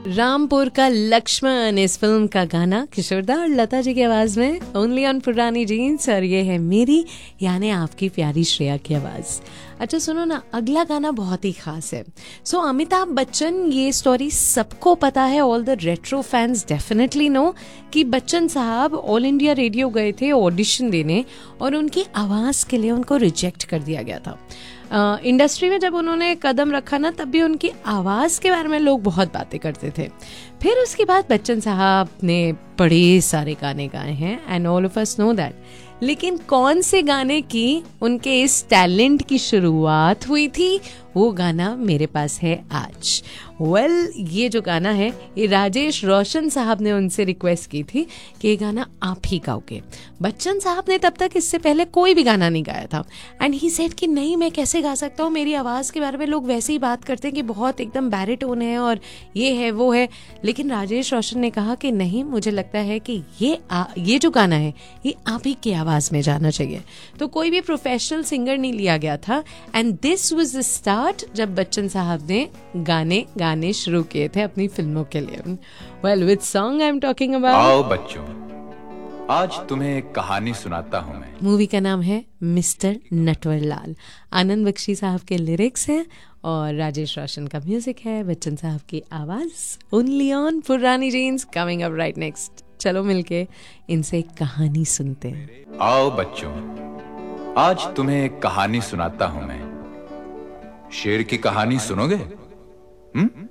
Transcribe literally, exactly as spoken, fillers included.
रामपुर का लक्ष्मण इस फिल्म का गाना किशोरदा और लता जी की आवाज में ओनली ऑन पुरानी जीन्स, और ये है मेरी यानी आपकी प्यारी श्रेया की आवाज। अच्छा सुनो ना, अगला गाना बहुत ही खास है। सो so, अमिताभ बच्चन, ये स्टोरी सबको पता है, all the retro fans definitely no कि बच्चन साहब ऑल इंडिया रेडियो गए थे ऑडिशन देने और उनकी आवाज के लिए उनको रिजेक्ट कर दिया गया था। इंडस्ट्री uh, में जब उन्होंने कदम रखा ना, तब भी उनकी आवाज़ के बारे में लोग बहुत बातें करते थे। फिर उसके बाद बच्चन साहब ने बड़े सारे गाने गाए हैं and all of us know that, लेकिन कौन से गाने की उनके इस टैलेंट की शुरुआत हुई थी, वो गाना मेरे पास है आज। वेल well, ये जो गाना है ये राजेश रोशन साहब ने उनसे रिक्वेस्ट की थी कि ये गाना आप ही गाओगे। बच्चन साहब ने तब तक इससे पहले कोई भी गाना नहीं गाया था एंड ही सेड कि नहीं, मैं कैसे गा सकता हूँ, मेरी आवाज़ के बारे में लोग वैसे ही बात करते हैं कि बहुत एकदम बैरिटोन है और ये है वो है। लेकिन राजेश रोशन ने कहा कि नहीं, मुझे लगता है कि ये आ, ये जो गाना है ये आप ही की आवाज़ में जाना चाहिए। तो कोई भी प्रोफेशनल सिंगर नहीं लिया गया था and this was the start जब बच्चन साहब ने गाने गाने शुरू किए थे अपनी फिल्मों के लिए। Well, which song I am talking about? आओ बच्चों, आज तुम्हें एक कहानी सुनाता हूँ मैं। मूवी का नाम है मिस्टर नटवरलाल। आनंद बख्शी साहब के लिरिक्स हैं और राजेश रोशन का म्यूजिक है, बच्चन साहब की आवाज। ओनली ऑन पुरानी jeans, coming up right next. चलो मिलके इनसे एक कहानी सुनते हैं। आओ बच्चों, आज तुम्हें एक कहानी सुनाता हूँ मैं। शेर की कहानी सुनोगे? हम्म